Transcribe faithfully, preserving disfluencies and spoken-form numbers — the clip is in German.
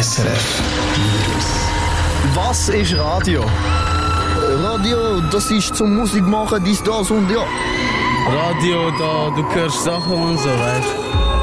S R F News. Was ist Radio? Radio, das ist zum Musik machen, dies, das und ja. Radio, da, du hörst Sachen und so, weißt du?